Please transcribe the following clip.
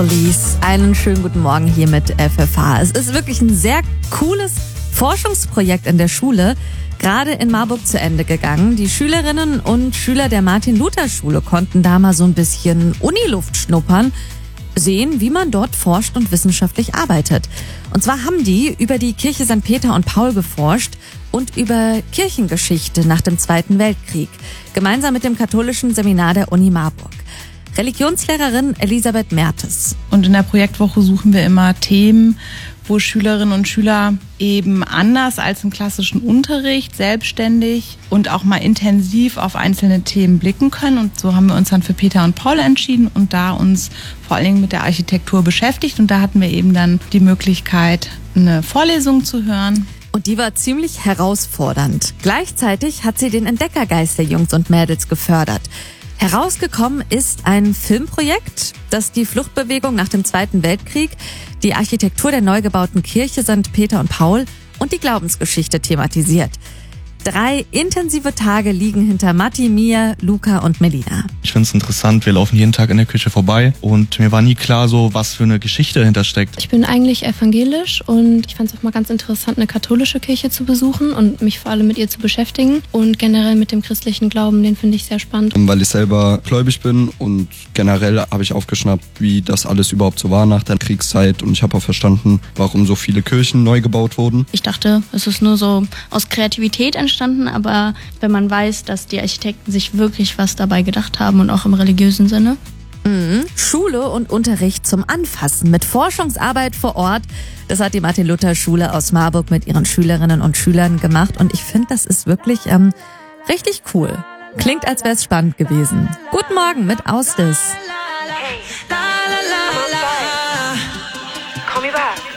Einen schönen guten Morgen hier mit FFH. Es ist wirklich ein sehr cooles Forschungsprojekt in der Schule, gerade in Marburg zu Ende gegangen. Die Schülerinnen und Schüler der Martin-Luther-Schule konnten da mal so ein bisschen Uniluft schnuppern, sehen, wie man dort forscht und wissenschaftlich arbeitet. Und zwar haben die über die Kirche St. Peter und Paul geforscht und über Kirchengeschichte nach dem Zweiten Weltkrieg, gemeinsam mit dem katholischen Seminar der Uni Marburg. Religionslehrerin Elisabeth Mertes. Und in der Projektwoche suchen wir immer Themen, wo Schülerinnen und Schüler eben anders als im klassischen Unterricht selbstständig und auch mal intensiv auf einzelne Themen blicken können. Und so haben wir uns dann für Peter und Paul entschieden und da uns vor allen Dingen mit der Architektur beschäftigt. Und da hatten wir eben dann die Möglichkeit, eine Vorlesung zu hören. Und die war ziemlich herausfordernd. Gleichzeitig hat sie den Entdeckergeist der Jungs und Mädels gefördert. Herausgekommen ist ein Filmprojekt, das die Fluchtbewegung nach dem Zweiten Weltkrieg, die Architektur der neu gebauten Kirche St. Peter und Paul und die Glaubensgeschichte thematisiert. 3 intensive Tage liegen hinter Matti, Mia, Luca und Melina. Ich finde es interessant, wir laufen jeden Tag in der Kirche vorbei und mir war nie klar, so was für eine Geschichte dahinter steckt. Ich bin eigentlich evangelisch und ich fand es auch mal ganz interessant, eine katholische Kirche zu besuchen und mich vor allem mit ihr zu beschäftigen. Und generell mit dem christlichen Glauben, den finde ich sehr spannend. Weil ich selber gläubig bin und generell habe ich aufgeschnappt, wie das alles überhaupt so war nach der Kriegszeit. Und ich habe auch verstanden, warum so viele Kirchen neu gebaut wurden. Ich dachte, es ist nur so aus Kreativität entstanden, aber wenn man weiß, dass die Architekten sich wirklich was dabei gedacht haben und auch im religiösen Sinne. Schule und Unterricht zum Anfassen mit Forschungsarbeit vor Ort. Das hat die Martin-Luther-Schule aus Marburg mit ihren Schülerinnen und Schülern gemacht und ich finde, das ist wirklich richtig cool. Klingt, als wäre es spannend gewesen. Guten Morgen mit Ausdis. Call me back.